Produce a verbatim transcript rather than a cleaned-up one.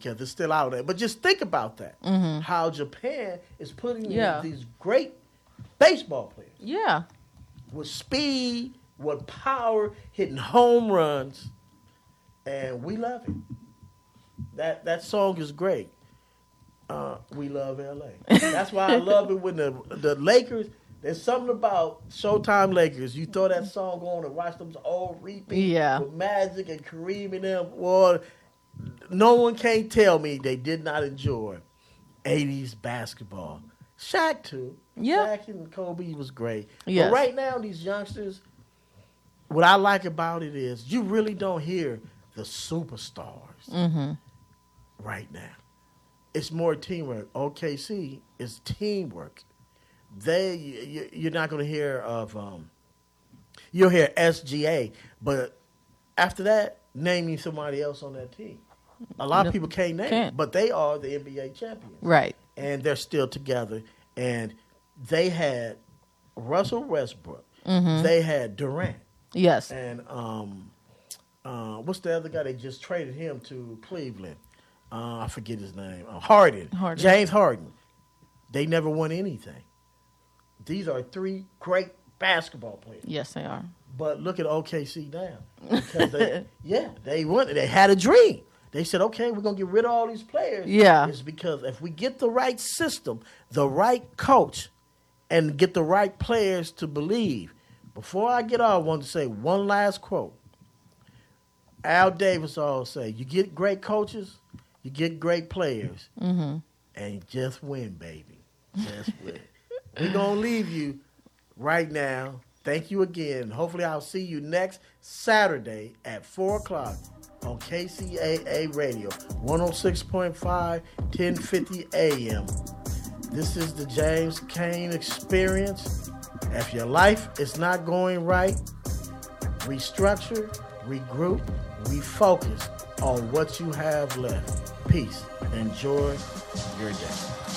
because it's still out there. But just think about that. Mm-hmm. How Japan is putting Yeah. in these great baseball players. Yeah. With speed, with power, hitting home runs. And we love it. That that song is great. Uh, we love L A. That's why I love it when the the Lakers, there's something about Showtime Lakers. You throw that song on and watch them old repeat Yeah. with Magic and Kareem and them. Well, no one can tell me they did not enjoy eighties basketball. Shaq too. Yeah. Shaq and Kobe was great. Yes. But right now, these youngsters, what I like about it is you really don't hear the superstars Mm-hmm. right now. It's more teamwork. O K C is teamwork. They you, you're not going to hear of um, you'll hear S G A, but after that, name me somebody else on that team. A lot No, of people can't name, can't. it, but they are the N B A champions, Right. and they're still together. And they had Russell Westbrook, Mm-hmm. they had Durant, Yes. and um, uh, what's the other guy? They just traded him to Cleveland. Uh, I forget his name. Uh, Harden. Harden. James Harden. They never won anything. These are three great basketball players. Yes, they are. But look at O K C now. Because they, yeah, they won. They had a dream. They said, okay, we're going to get rid of all these players. Yeah. It's because if we get the right system, the right coach, and get the right players to believe. Before I get off, I want to say one last quote. Al Davis always say, you get great coaches, you get great players, Mm-hmm. and you just win, baby. Just win. We're going to leave you right now. Thank you again. Hopefully I'll see you next Saturday at four o'clock on K C A A Radio, one oh six point five, ten fifty A M. This is the James Kane Experience. If your life is not going right, restructure, regroup, refocus on what you have left. Peace. Enjoy your day.